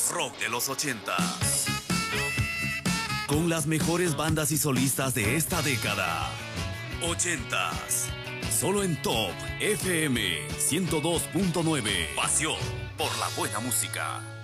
rock de los 80s. Con las mejores bandas y solistas de esta década. 80s. Solo en Top FM 102.9. Pasión por la buena música.